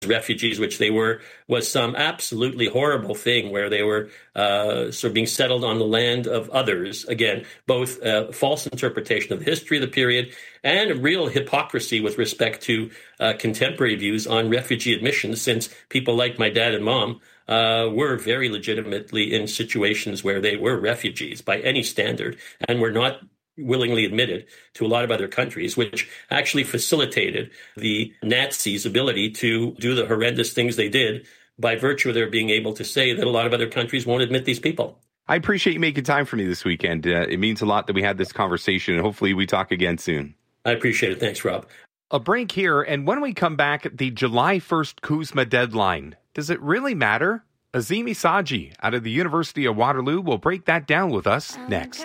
refugees, which they were, was some absolutely horrible thing where they were sort of being settled on the land of others. Again, both false interpretation of the history of the period and real hypocrisy with respect to contemporary views on refugee admissions, since people like my dad and mom were very legitimately in situations where they were refugees by any standard and were not willingly admitted to a lot of other countries, which actually facilitated the Nazis' ability to do the horrendous things they did by virtue of their being able to say that a lot of other countries won't admit these people. I appreciate you making time for me this weekend. It means a lot that we had this conversation, and hopefully we talk again soon. I appreciate it. Thanks, Rob. A break here, and when we come back, the July 1st CUSMA deadline. Does it really matter? Azim Issaji out of the University of Waterloo will break that down with us next.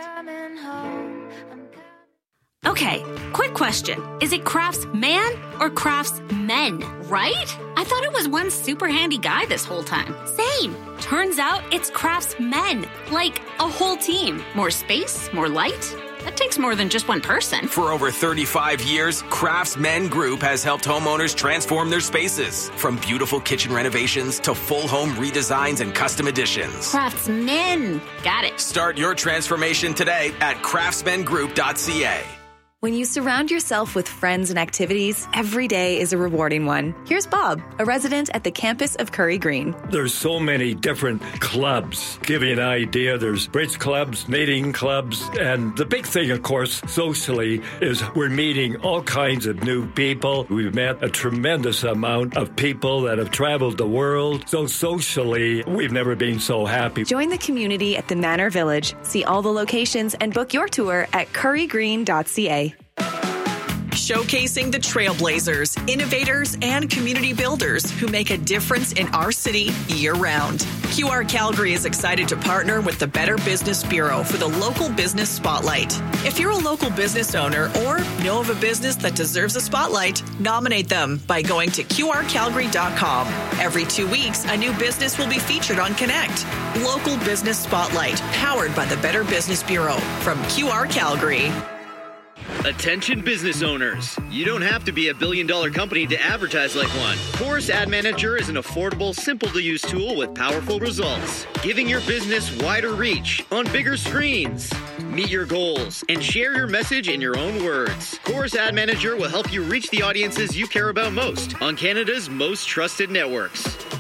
Okay, quick question. Is it craftsman or craftsmen, right? I thought it was one super handy guy this whole time. Same. Turns out it's craftsmen, like a whole team. More space, more light. That takes more than just one person. For over 35 years, Craftsmen Group has helped homeowners transform their spaces. From beautiful kitchen renovations to full home redesigns and custom additions. Craftsmen. Got it. Start your transformation today at craftsmengroup.ca. When you surround yourself with friends and activities, every day is a rewarding one. Here's Bob, a resident at the campus of Curry Green. There's so many different clubs. Give you an idea, there's bridge clubs, knitting clubs, and the big thing, of course, socially, is we're meeting all kinds of new people. We've met a tremendous amount of people that have traveled the world. So socially, we've never been so happy. Join the community at the Manor Village. See all the locations and book your tour at currygreen.ca. Showcasing the trailblazers, innovators, and community builders who make a difference in our city year-round. QR Calgary is excited to partner with the Better Business Bureau for the Local Business Spotlight. If you're a local business owner or know of a business that deserves a spotlight, nominate them by going to qrcalgary.com. Every 2 weeks, a new business will be featured on Connect. Local Business Spotlight, powered by the Better Business Bureau from QR Calgary. Attention business owners. You don't have to be a billion-dollar company to advertise like one. Chorus Ad Manager is an affordable, simple-to-use tool with powerful results, giving your business wider reach on bigger screens. Meet your goals and share your message in your own words. Chorus Ad Manager will help you reach the audiences you care about most on Canada's most trusted networks.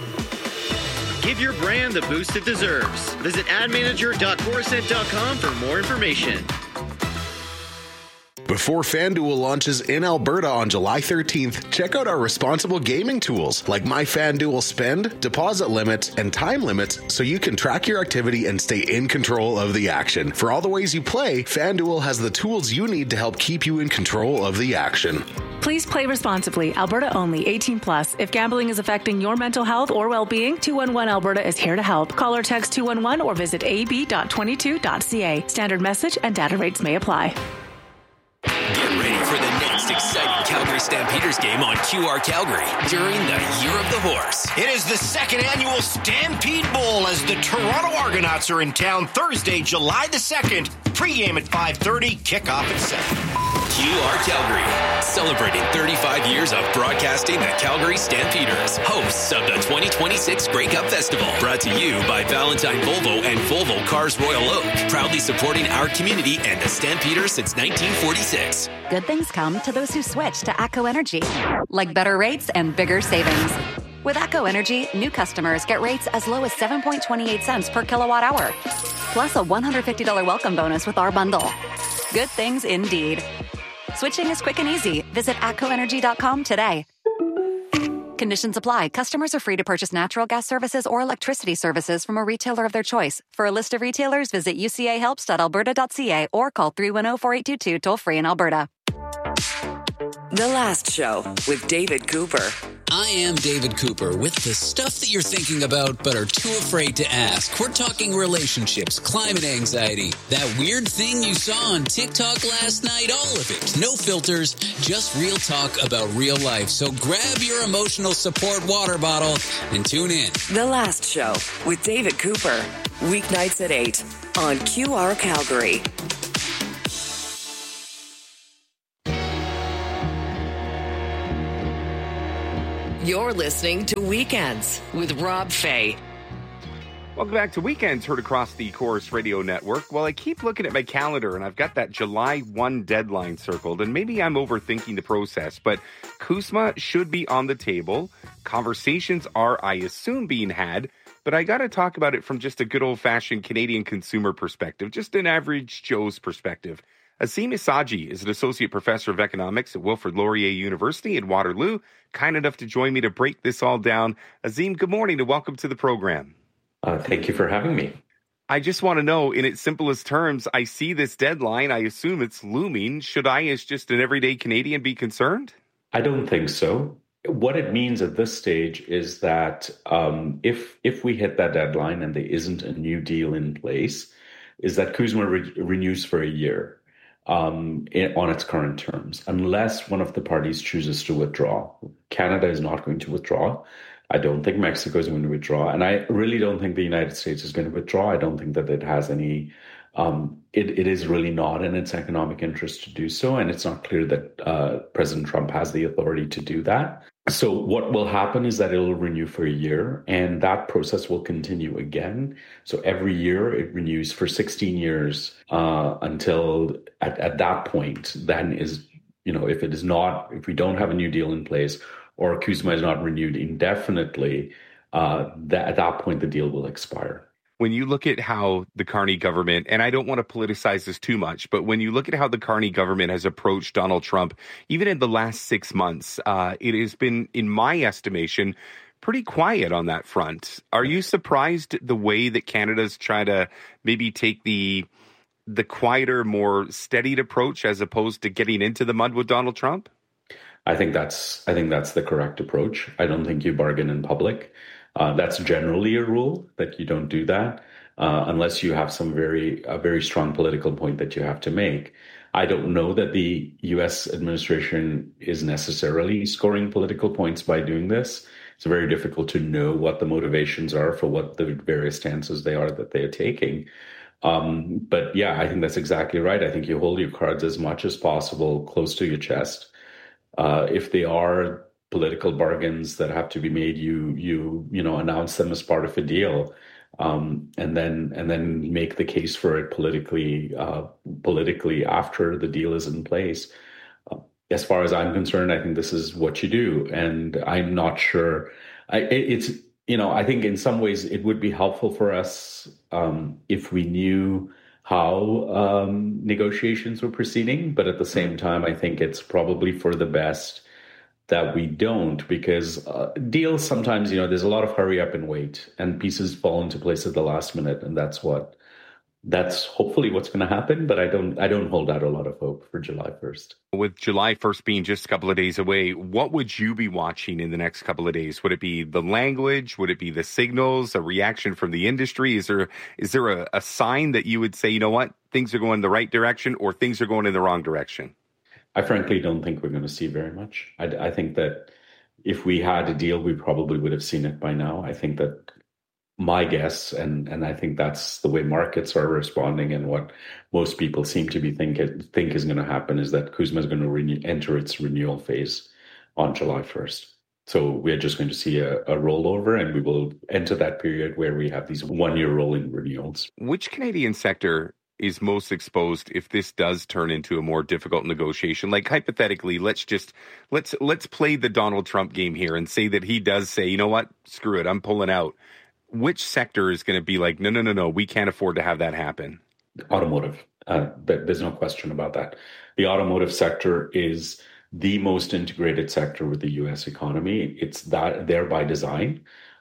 Give your brand the boost it deserves. Visit admanager.chorused.com for more information. Before FanDuel launches in Alberta on July 13th, check out our responsible gaming tools like My FanDuel Spend, deposit limits, and time limits so you can track your activity and stay in control of the action. For all the ways you play, FanDuel has the tools you need to help keep you in control of the action. Please play responsibly. Alberta only. 18 plus. If gambling is affecting your mental health or well-being, 211 Alberta is here to help. Call or text 211 or visit ab.22.ca. Standard message and data rates may apply. Get ready for the next exciting Calgary Stampeders game on QR Calgary during the Year of the Horse. It is the second annual Stampede Bowl as the Toronto Argonauts are in town Thursday, July the 2nd. Pre-game at 5:30, kickoff at 7. QR Calgary, celebrating 35 years of broadcasting the Calgary Stampeders, hosts of the 2026 Grey Cup Festival, brought to you by Valentine Volvo and Volvo Cars Royal Oak, proudly supporting our community and the Stampeders since 1946. Good things come to those who switch to ATCO Energy, like better rates and bigger savings. With ATCO Energy, new customers get rates as low as 7.28 cents per kilowatt hour, plus a $150 welcome bonus with our bundle. Good things indeed. Switching is quick and easy. Visit atcoenergy.com today. Conditions apply. Customers are free to purchase natural gas services or electricity services from a retailer of their choice. For a list of retailers, visit ucahelps.alberta.ca or call 310-4822 toll-free in Alberta. The Last Show with David Cooper. I am David Cooper with the stuff that you're thinking about but are too afraid to ask. We're talking relationships, climate anxiety, that weird thing you saw on TikTok last night, all of it. No filters, just real talk about real life. So grab your emotional support water bottle and tune in. The Last Show with David Cooper. Weeknights at 8 on QR Calgary. You're listening to Weekends with Rob Fay. Welcome back to Weekends, heard across the Chorus Radio Network. Well, I keep looking at my calendar, and I've got that July 1 deadline circled, and maybe I'm overthinking the process, but CUSMA should be on the table. Conversations are, I assume, being had, but I got to talk about it from just a good old-fashioned Canadian consumer perspective, just an average Joe's perspective. Azim Issaji is an associate professor of economics at Wilfrid Laurier University in Waterloo, kind enough to join me to break this all down. Azim, good morning and welcome to the program. Thank you for having me. I just want to know, in its simplest terms, I see this deadline. I assume it's looming. Should I, as just an everyday Canadian, be concerned? I don't think so. What it means at this stage is that if we hit that deadline and there isn't a new deal in place, is that CUSMA renews for a year on its current terms, unless one of the parties chooses to withdraw. Canada is not going to withdraw. I don't think Mexico is going to withdraw. And I really don't think the United States is going to withdraw. I don't think that it has any, it is really not in its economic interest to do so. And it's not clear that President Trump has the authority to do that. So what will happen is that it will renew for a year, and that process will continue again. So every year it renews for 16 years until at that point, then is, if we don't have a new deal in place, or CUSMA is not renewed indefinitely, at that point, the deal will expire. When you look at how the Carney government, and I don't want to politicize this too much, but when you look at how the Carney government has approached Donald Trump, even in the last 6 months, it has been, in my estimation, pretty quiet on that front. Are you surprised the way that Canada's trying to maybe take the quieter, more steadied approach as opposed to getting into the mud with Donald Trump? I think that's the correct approach. I don't think you bargain in public. That's generally a rule, that you don't do that unless you have a very strong political point that you have to make. I don't know that the U.S. administration is necessarily scoring political points by doing this. It's very difficult to know what the motivations are for what the various stances they are that they are taking. But yeah, I think that's exactly right. I think you hold your cards as much as possible close to your chest. If they are political bargains that have to be made, you announce them as part of a deal, and then make the case for it politically after the deal is in place. As far as I'm concerned, I think this is what you do, and I'm not sure. I think in some ways it would be helpful for us if we knew how negotiations were proceeding. But at the same time, I think it's probably for the best that we don't, because deals sometimes, there's a lot of hurry up and wait, and pieces fall into place at the last minute. And that's hopefully what's going to happen. But I don't hold out a lot of hope for July 1st. With July 1st being just a couple of days away, what would you be watching in the next couple of days? Would it be the language? Would it be the signals, a reaction from the industry? Is there a sign that you would say, you know what, things are going the right direction or things are going in the wrong direction? I frankly don't think we're going to see very much. I think that if we had a deal, we probably would have seen it by now. I think that my guess, and I think that's the way markets are responding, and what most people seem to be think is going to happen, is that CUSMA is going to enter its renewal phase on July 1st. So we're just going to see a rollover, and we will enter that period where we have these one-year rolling renewals. Which Canadian sector is most exposed if this does turn into a more difficult negotiation? Like, hypothetically, let's play the Donald Trump game here and say that he does say, you know what, screw it, I'm pulling out. Which sector is going to be like, no, we can't afford to have that happen? Automotive. There's no question about that. The automotive sector is the most integrated sector with the U.S. economy. It's there by design.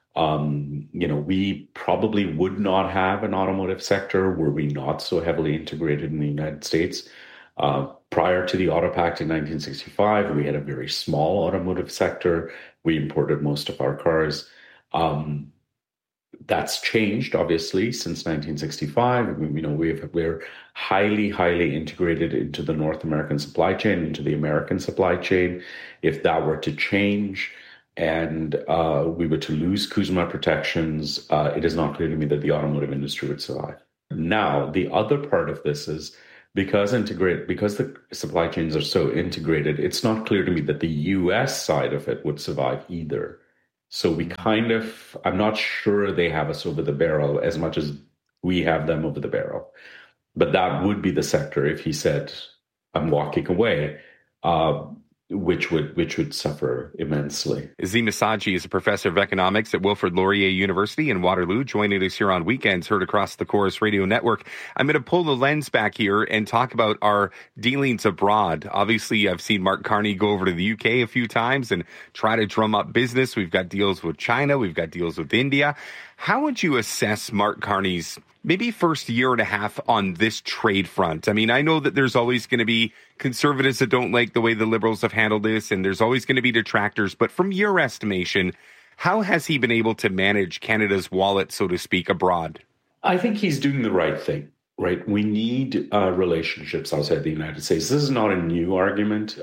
We probably would not have an automotive sector were we not so heavily integrated in the United States. Prior to the Auto Pact in 1965, we had a very small automotive sector. We imported most of our cars. That's changed, obviously, since 1965. We're highly, highly integrated into the North American supply chain, into the American supply chain. If that were to change and we were to lose CUSMA protections, it is not clear to me that the automotive industry would survive. Now, the other part of this is because the supply chains are so integrated, it's not clear to me that the U.S. side of it would survive either. So I'm not sure they have us over the barrel as much as we have them over the barrel. But that would be the sector if he said, I'm walking away, which would suffer immensely. Azim Assaji is a professor of economics at Wilfrid Laurier University in Waterloo, joining us here on Weekends, heard across the Chorus Radio Network. I'm going to pull the lens back here and talk about our dealings abroad. Obviously, I've seen Mark Carney go over to the UK a few times and try to drum up business. We've got deals with China. We've got deals with India. How would you assess Mark Carney's maybe first year and a half on this trade front? I mean, I know that there's always going to be conservatives that don't like the way the Liberals have handled this, and there's always going to be detractors. But from your estimation, how has he been able to manage Canada's wallet, so to speak, abroad? I think he's doing the right thing, right? We need relationships outside the United States. This is not a new argument.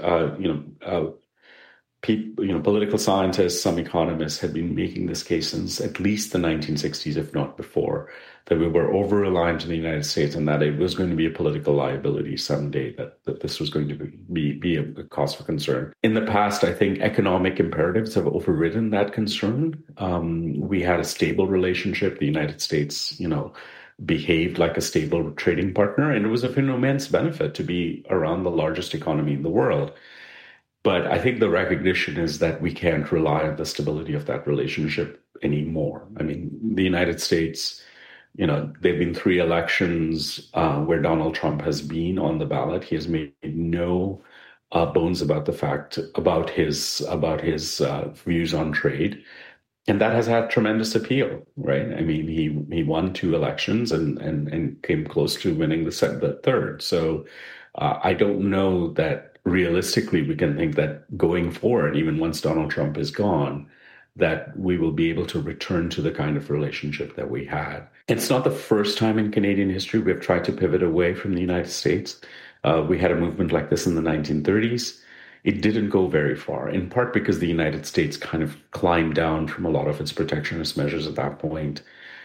Political scientists, some economists had been making this case since at least the 1960s, if not before, that we were over-reliant on the United States and that it was going to be a political liability someday, that this was going to be a cause for concern. In the past, I think economic imperatives have overridden that concern. We had a stable relationship. The United States, behaved like a stable trading partner, and it was of immense benefit to be around the largest economy in the world. But I think the recognition is that we can't rely on the stability of that relationship anymore. I mean, the United States, there've been 3 elections where Donald Trump has been on the ballot. He has made no bones about his views on trade. And that has had tremendous appeal, right? I mean, he won 2 elections and came close to winning the third. So I don't know that realistically we can think that going forward, even once Donald Trump is gone, that we will be able to return to the kind of relationship that we had. It's not the first time in Canadian history we've tried to pivot away from the United States. We had a movement like this in the 1930s. It didn't go very far, in part because the United States kind of climbed down from a lot of its protectionist measures at that point.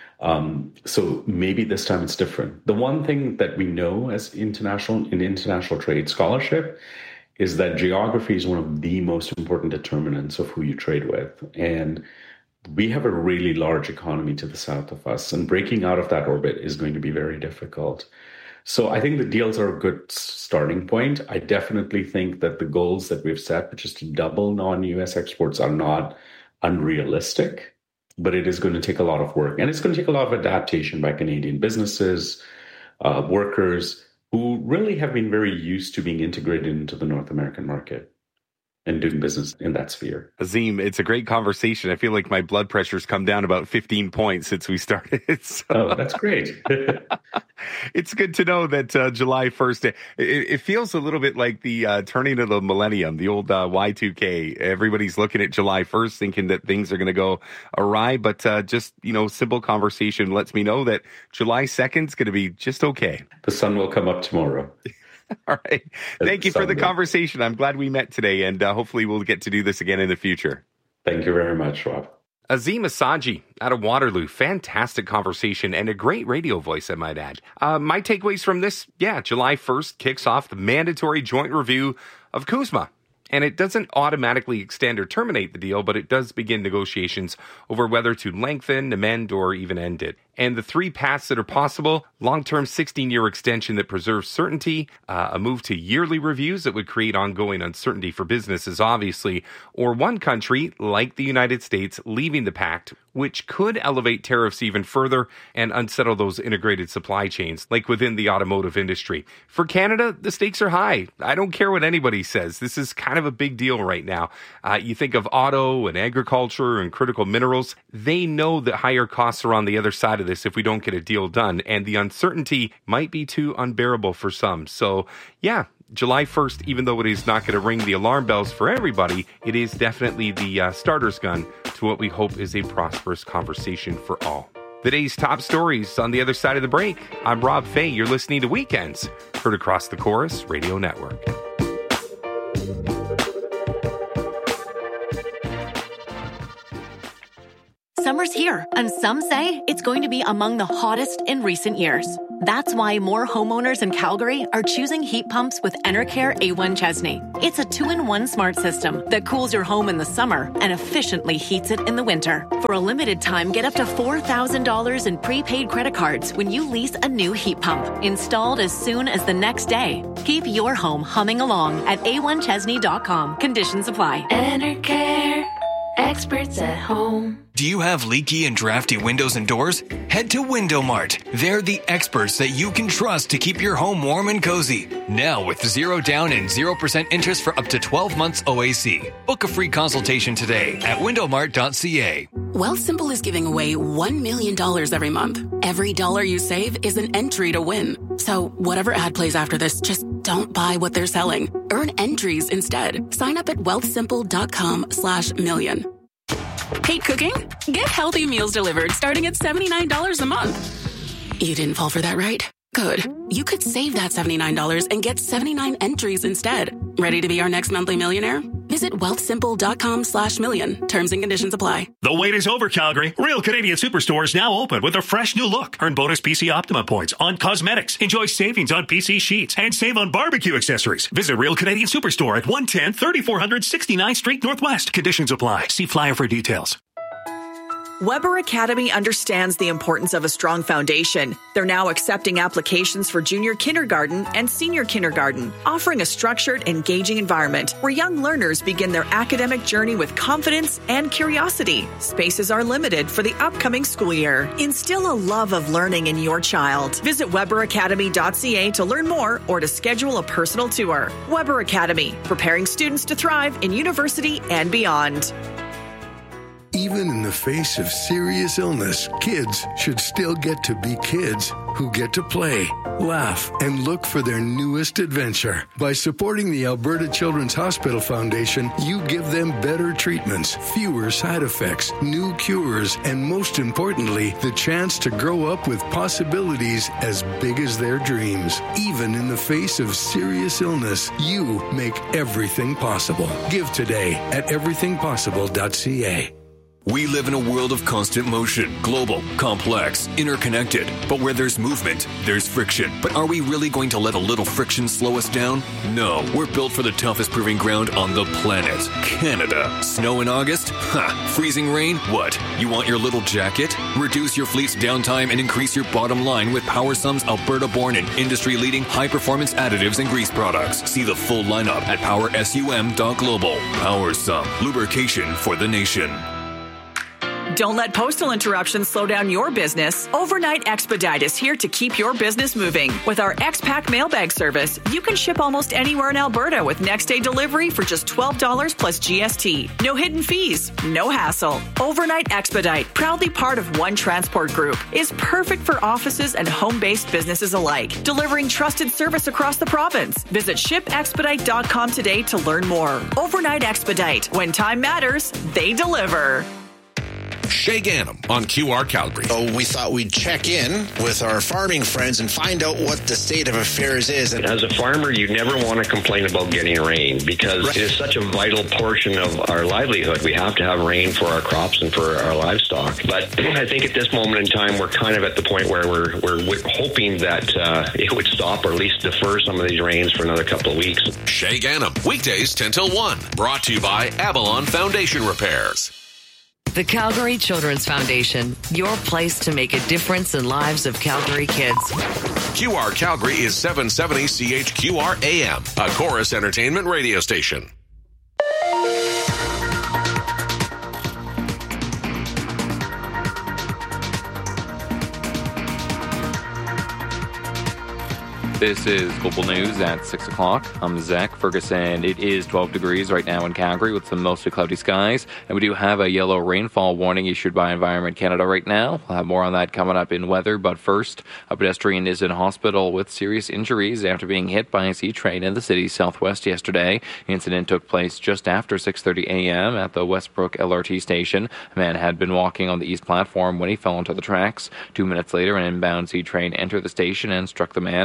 So maybe this time it's different. The one thing that we know as international trade scholarship is that geography is one of the most important determinants of who you trade with. And we have a really large economy to the south of us, and breaking out of that orbit is going to be very difficult. So I think the deals are a good starting point. I definitely think that the goals that we've set, which is to double non-US exports, are not unrealistic, but it is going to take a lot of work. And it's going to take a lot of adaptation by Canadian businesses, workers, who really have been very used to being integrated into the North American market and doing business in that sphere. Azim, it's a great conversation. I feel like my blood pressure's come down about 15 points since we started. So. Oh, that's great. It's good to know that July 1st, it feels a little bit like the turning of the millennium, the old Y2K. Everybody's looking at July 1st thinking that things are going to go awry, but simple conversation lets me know that July 2nd is going to be just okay. The sun will come up tomorrow. All right. Thank you for the conversation. I'm glad we met today, and hopefully we'll get to do this again in the future. Thank you very much, Rob. Azim Assaji out of Waterloo. Fantastic conversation and a great radio voice, I might add. My takeaways from this, July 1st kicks off the mandatory joint review of CUSMA. And it doesn't automatically extend or terminate the deal, but it does begin negotiations over whether to lengthen, amend, or even end it. And the 3 paths that are possible: long-term 16-year extension that preserves certainty, a move to yearly reviews that would create ongoing uncertainty for businesses, obviously, or one country, like the United States, leaving the pact, which could elevate tariffs even further and unsettle those integrated supply chains, like within the automotive industry. For Canada, the stakes are high. I don't care what anybody says. This is kind of a big deal right now. You think of auto and agriculture and critical minerals. They know that higher costs are on the other side of this if we don't get a deal done, and the uncertainty might be too unbearable for some. So, July 1st, even though it is not going to ring the alarm bells for everybody, it is definitely the starter's gun to what we hope is a prosperous conversation for all. The day's top stories on the other side of the break. I'm Rob Fay. You're listening to Weekends, heard across the Chorus Radio Network. Summer's here, and some say it's going to be among the hottest in recent years. That's why more homeowners in Calgary are choosing heat pumps with Enercare A1 Chesney. It's a 2-in-1 smart system that cools your home in the summer and efficiently heats it in the winter. For a limited time, get up to $4,000 in prepaid credit cards when you lease a new heat pump, installed as soon as the next day. Keep your home humming along at a1chesney.com. Conditions apply. Enercare, experts at home. Do you have leaky and drafty windows and doors? Head to Window Mart. They're the experts that you can trust to keep your home warm and cozy. Now with 0 down and 0% interest for up to 12 months OAC. Book a free consultation today at windowmart.ca. Wealthsimple is giving away $1 million every month. Every dollar you save is an entry to win. So whatever ad plays after this, just don't buy what they're selling. Earn entries instead. Sign up at wealthsimple.com/million. Hate cooking? Get healthy meals delivered starting at $79 a month. You didn't fall for that, right? Good. You could save that $79 and get 79 entries instead. Ready to be our next monthly millionaire? Visit wealthsimple.com/million. Terms and conditions apply. The wait is over, Calgary. Real Canadian Superstore is now open with a fresh new look. Earn bonus PC Optima points on cosmetics. Enjoy savings on PC sheets and save on barbecue accessories. Visit Real Canadian Superstore at 110 3400 69th Street Northwest. Conditions apply. See flyer for details. Weber Academy understands the importance of a strong foundation. They're now accepting applications for junior kindergarten and senior kindergarten, offering a structured, engaging environment where young learners begin their academic journey with confidence and curiosity. Spaces are limited for the upcoming school year. Instill a love of learning in your child. Visit weberacademy.ca to learn more or to schedule a personal tour. Weber Academy, preparing students to thrive in university and beyond. Even in the face of serious illness, kids should still get to be kids who get to play, laugh, and look for their newest adventure. By supporting the Alberta Children's Hospital Foundation, you give them better treatments, fewer side effects, new cures, and most importantly, the chance to grow up with possibilities as big as their dreams. Even in the face of serious illness, you make everything possible. Give today at everythingpossible.ca. We live in a world of constant motion, global, complex, interconnected. But where there's movement, there's friction. But are we really going to let a little friction slow us down? No, we're built for the toughest proving ground on the planet, Canada. Snow in August? Ha! Freezing rain? What? You want your little jacket? Reduce your fleet's downtime and increase your bottom line with PowerSum's Alberta-born and industry-leading high-performance additives and grease products. See the full lineup at powersum.global. PowerSum, lubrication for the nation. Don't let postal interruptions slow down your business. Overnight Expedite is here to keep your business moving. With our X-Pack mailbag service, you can ship almost anywhere in Alberta with next-day delivery for just $12 plus GST. No hidden fees, no hassle. Overnight Expedite, proudly part of One Transport Group, is perfect for offices and home-based businesses alike, delivering trusted service across the province. Visit shipexpedite.com today to learn more. Overnight Expedite. When time matters, they deliver. Shay Gannam on QR Calgary. So we thought we'd check in with our farming friends and find out what the state of affairs is. As a farmer, you never want to complain about getting rain because it is such a vital portion of our livelihood. We have to have rain for our crops and for our livestock. But I think at this moment in time, we're kind of at the point where we're hoping that it would stop or at least defer some of these rains for another couple of weeks. Shay Gannam, weekdays 10 till 1. Brought to you by Avalon Foundation Repairs. The Calgary Children's Foundation, your place to make a difference in lives of Calgary kids. QR Calgary is 770 CHQR AM, a Chorus Entertainment radio station. This is Global News at 6 o'clock. I'm Zach Ferguson. It is 12 degrees right now in Calgary with some mostly cloudy skies. And we do have a yellow rainfall warning issued by Environment Canada right now. We'll have more on that coming up in weather. But first, a pedestrian is in hospital with serious injuries after being hit by a sea train in the city's southwest yesterday. The incident took place just after 6:30 a.m. at the Westbrook LRT station. A man had been walking on the east platform when he fell onto the tracks. 2 minutes later, an inbound sea train entered the station and struck the man. He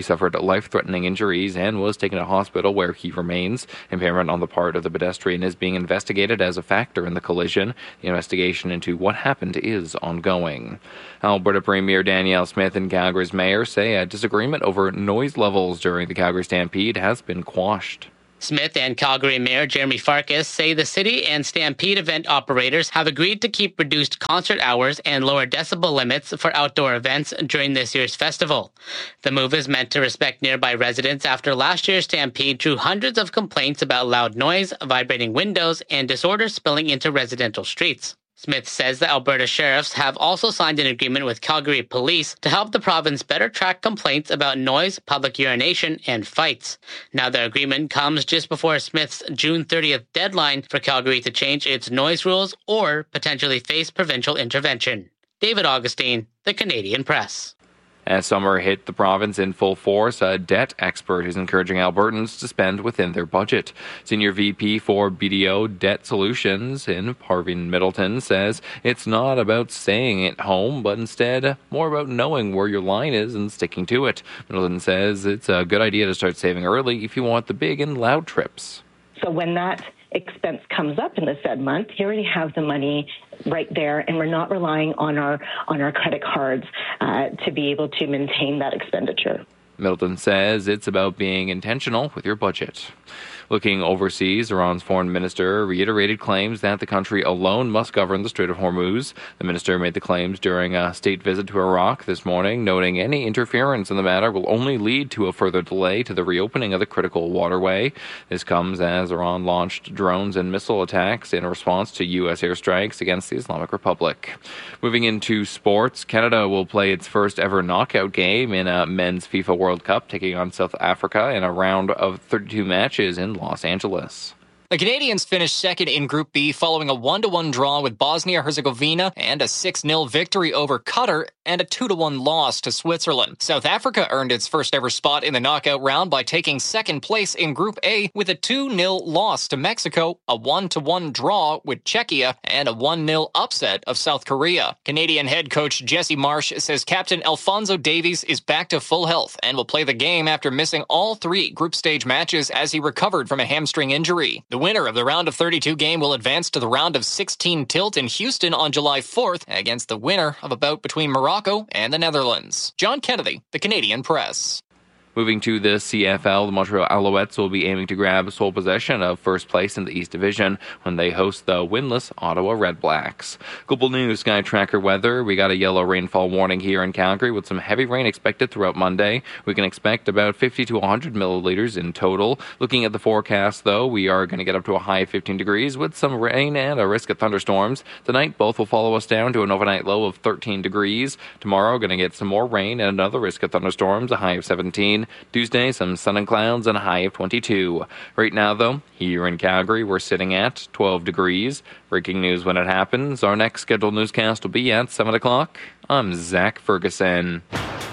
suffered life-threatening injuries and was taken to hospital where he remains. Impairment on the part of the pedestrian is being investigated as a factor in the collision. The investigation into what happened is ongoing. Alberta Premier Danielle Smith and Calgary's mayor say a disagreement over noise levels during the Calgary Stampede has been quashed. Smith and Calgary Mayor Jeremy Farkas say the city and Stampede event operators have agreed to keep reduced concert hours and lower decibel limits for outdoor events during this year's festival. The move is meant to respect nearby residents after last year's Stampede drew hundreds of complaints about loud noise, vibrating windows, and disorders spilling into residential streets. Smith says the Alberta sheriffs have also signed an agreement with Calgary Police to help the province better track complaints about noise, public urination, and fights. Now the agreement comes just before Smith's June 30th deadline for Calgary to change its noise rules or potentially face provincial intervention. David Augustine, The Canadian Press. As summer hit the province in full force, a debt expert is encouraging Albertans to spend within their budget. Senior VP for BDO Debt Solutions in Parveen Middleton says it's not about staying at home, but instead more about knowing where your line is and sticking to it. Middleton says it's a good idea to start saving early if you want the big and loud trips. So when that expense comes up in the said month, you already have the money right there, and we're not relying on our credit cards to be able to maintain that expenditure. Middleton says it's about being intentional with your budget. Looking overseas, Iran's foreign minister reiterated claims that the country alone must govern the Strait of Hormuz. The minister made the claims during a state visit to Iraq this morning, noting any interference in the matter will only lead to a further delay to the reopening of the critical waterway. This comes as Iran launched drones and missile attacks in response to U.S. airstrikes against the Islamic Republic. Moving into sports, Canada will play its first ever knockout game in a men's FIFA World Cup, taking on South Africa in a round of 32 matches in Los Angeles. The Canadians finished second in Group B following a 1-1 draw with Bosnia-Herzegovina and a 6-0 victory over Qatar and a 2-1 loss to Switzerland. South Africa earned its first ever spot in the knockout round by taking second place in Group A with a 2-0 loss to Mexico, a 1-1 draw with Czechia, and a 1-0 upset of South Korea. Canadian head coach Jesse Marsh says Captain Alphonso Davies is back to full health and will play the game after missing all 3 group stage matches as he recovered from a hamstring injury. The winner of the round of 32 game will advance to the round of 16 tilt in Houston on July 4th against the winner of a bout between Morocco and the Netherlands. John Kennedy, The Canadian Press. Moving to the CFL, the Montreal Alouettes will be aiming to grab sole possession of first place in the East Division when they host the winless Ottawa Redblacks. Global News Sky Tracker weather. We got a yellow rainfall warning here in Calgary with some heavy rain expected throughout Monday. We can expect about 50 to 100 milliliters in total. Looking at the forecast, though, we are going to get up to a high of 15 degrees with some rain and a risk of thunderstorms. Tonight, both will follow us down to an overnight low of 13 degrees. Tomorrow, going to get some more rain and another risk of thunderstorms, a high of 17. Tuesday, some sun and clouds and a high of 22. Right now, though, here in Calgary, we're sitting at 12 degrees. Breaking news when it happens. Our next scheduled newscast will be at 7 o'clock. I'm Zach Ferguson.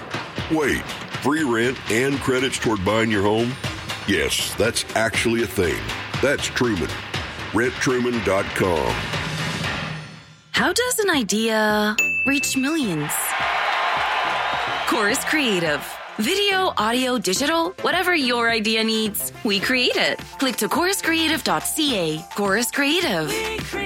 Wait, free rent and credits toward buying your home? Yes, that's actually a thing. That's Truman. RentTruman.com. How does an idea reach millions? Chorus Creative. Video, audio, digital, whatever your idea needs, we create it. Click to choruscreative.ca. Chorus Creative.